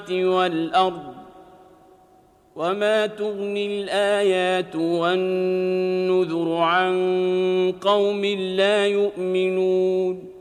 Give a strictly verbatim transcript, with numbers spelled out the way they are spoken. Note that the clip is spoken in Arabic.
والأرض وما تغني الآيات والنذر عن قوم لا يؤمنون